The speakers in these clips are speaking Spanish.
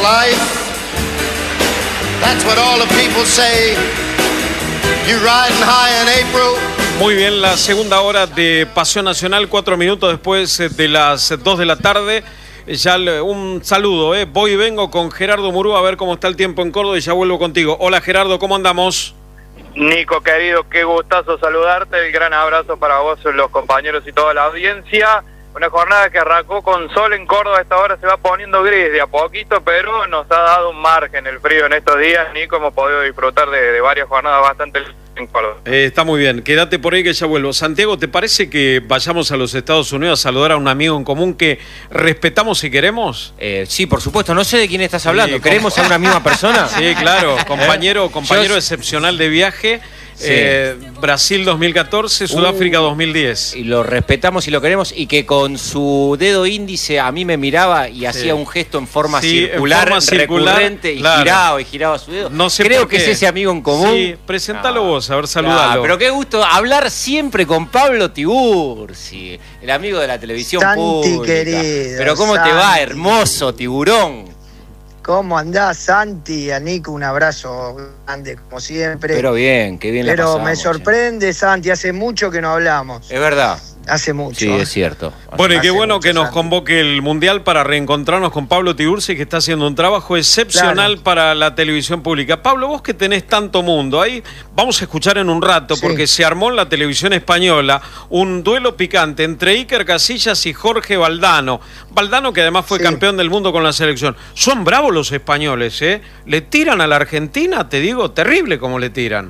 life. That's what all the people say. You riding high in April. Muy bien, la segunda hora de Pasión Nacional, 4 minutos después de las 2 de la tarde. Ya un saludo, voy y vengo con Gerardo Murúa a ver cómo está el tiempo en Córdoba y ya vuelvo contigo. Hola Gerardo, ¿cómo andamos? Nico, querido, qué gustazo saludarte, el gran abrazo para vos, los compañeros y toda la audiencia. Una jornada que arrancó con sol en Córdoba, a esta hora se va poniendo gris de a poquito, pero nos ha dado un margen el frío en estos días. Nico, hemos podido disfrutar de varias jornadas bastante en Córdoba. Está muy bien, quédate por ahí que ya vuelvo. Santiago, ¿te parece que vayamos a los Estados Unidos a saludar a un amigo en común que respetamos y queremos? Sí, por supuesto, no sé de quién estás hablando. ¿Queremos a una misma persona? Sí, claro, compañero excepcional de viaje. Sí. Brasil 2014, Sudáfrica 2010. Y lo respetamos y lo queremos, y que con su dedo índice a mí me miraba y hacía un gesto en forma circular, recurrente, claro. y giraba su dedo. No sé, creo que es ese amigo en común. Sí, presentalo vos, a ver, saludalo. Pero qué gusto hablar siempre con Pablo Tiburci, el amigo de la televisión pública. Querido, pero cómo Santi. te va, hermoso tiburón. ¿Cómo andás, Santi? A Nico un abrazo grande, como siempre. Pero bien, qué bien la pasamos. Pero me sorprende, Santi, hace mucho que no hablamos. Es verdad. Hace mucho. Sí, es cierto. Bueno, y qué bueno que nos convoque el Mundial para reencontrarnos con Pablo Tiburci, que está haciendo un trabajo excepcional para la televisión pública. Pablo, vos que tenés tanto mundo, ahí vamos a escuchar en un rato, porque se armó en la televisión española un duelo picante entre Iker Casillas y Jorge Valdano. Valdano, que además fue campeón del mundo con la selección. Son bravos los españoles, ¿eh? Le tiran a la Argentina, te digo, terrible como le tiran.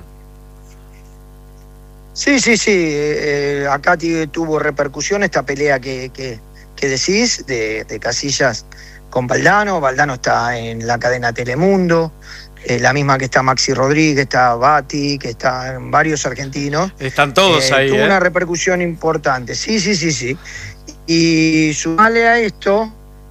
Sí. Acá tuvo repercusión esta pelea que decís de Casillas con Valdano. Valdano está en la cadena Telemundo, la misma que está Maxi Rodríguez, está Bati, que están varios argentinos. Están todos ahí. Tuvo una repercusión importante. Sí. Y sumale a esto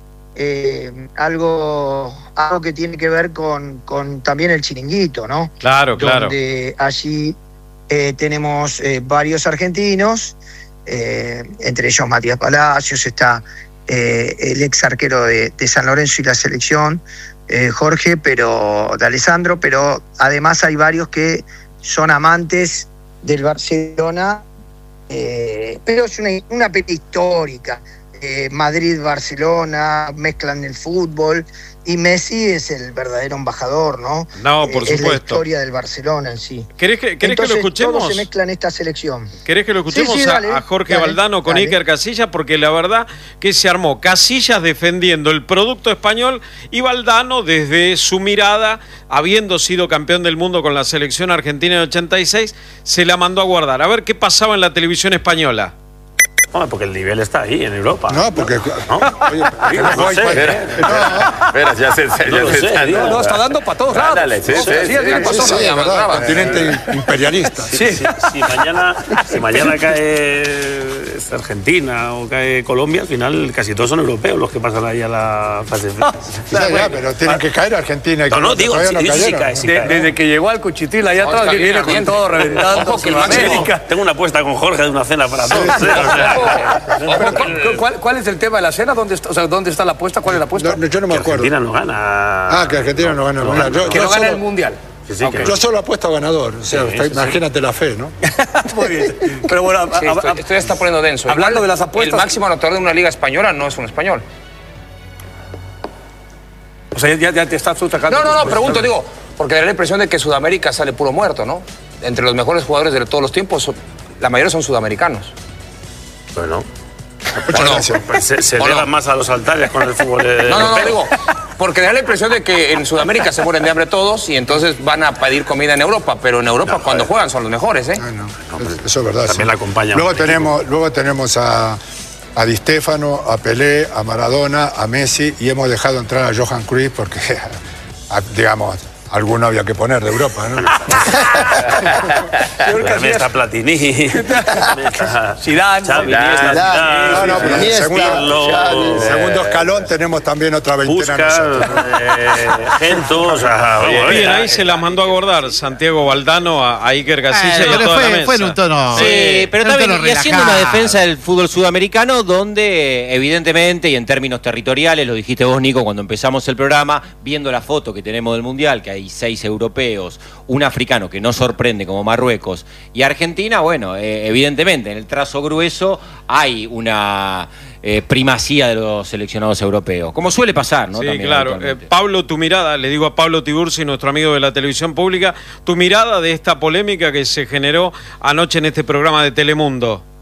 algo que tiene que ver con también el chiringuito, ¿no? Claro. Donde allí tenemos varios argentinos, entre ellos Matías Palacios, está el ex arquero de San Lorenzo y la selección, Jorge D'Alessandro, pero además hay varios que son amantes del Barcelona, pero es una pelea histórica. Madrid-Barcelona, mezclan el fútbol, y Messi es el verdadero embajador, ¿no? No, por supuesto. Es la historia del Barcelona en sí. ¿Querés que lo escuchemos? Todos se mezclan en esta selección. ¿Querés que lo escuchemos a Jorge Valdano con Iker Casillas? Porque la verdad que se armó Casillas defendiendo el producto español y Valdano desde su mirada, habiendo sido campeón del mundo con la selección argentina en 86, se la mandó a guardar. A ver qué pasaba en la televisión española. No, porque el nivel está ahí, en Europa. No, porque... ¿No? Oye, no sé. Espera, ya se no, está dando para todos lados. Dale, sí, verdad, continente imperialista. Sí. Si mañana cae Argentina o cae Colombia, al final casi todos son europeos los que pasan ahí a la fase final. Ya, pero tienen que caer Argentina. No, digo, sí cae. Desde que llegó al Cuchitril allá atrás, que viene con todo reventando. Tengo una apuesta con Jorge de una cena para todos. ¿Cuál es el tema de la cena? ¿Dónde está la apuesta? ¿Cuál es la apuesta? Yo no me acuerdo. Argentina no gana. Que Argentina no gana el Mundial. Que no gana el Mundial. Yo solo apuesto a ganador. O sea, imagínate la fe, ¿no? Muy bien. Pero bueno, esto ya está poniendo denso. Hablando de las apuestas, el máximo anotador de una liga española no es un español. O sea, ya te estás sacando. No, pregunto, digo, porque da la impresión de que Sudamérica sale puro muerto, ¿no? Entre los mejores jugadores de todos los tiempos, la mayoría son sudamericanos. Bueno. Se elevan más a los altares con el fútbol. No, digo, porque da la impresión de que en Sudamérica se mueren de hambre todos y entonces van a pedir comida en Europa, pero en Europa cuando juegan son los mejores, ¿eh? Eso es verdad. También la acompaña. Luego tenemos a Di Stéfano, a Pelé, a Maradona, a Messi, y hemos dejado entrar a Johan Cruyff porque, digamos, alguno había que poner de Europa, ¿no? También está Platini. Zidane. Xavi, segundo escalón tenemos también otra veintena. Gento, bien, ahí se las mandó a guardar Santiago Valdano a Iker Casillas y a toda la mesa. Fue en un tono. Sí, pero también y haciendo una defensa del fútbol sudamericano donde evidentemente y en términos territoriales, lo dijiste vos, Nico, cuando empezamos el programa, viendo la foto que tenemos del Mundial, que hay 6 europeos, un africano que no sorprende como Marruecos y Argentina, bueno, evidentemente en el trazo grueso hay una primacía de los seleccionados europeos, como suele pasar, ¿no? Sí, también, claro. Pablo, tu mirada, le digo a Pablo Tiburci, nuestro amigo de la televisión pública, tu mirada de esta polémica que se generó anoche en este programa de Telemundo.